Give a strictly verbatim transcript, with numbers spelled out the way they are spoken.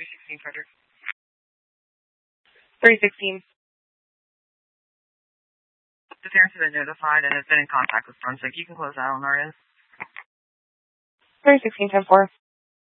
three sixteen Frederick. three sixteen. The parents have been notified and have been in contact with Brunswick. You can close that on our end. three sixteen ten four.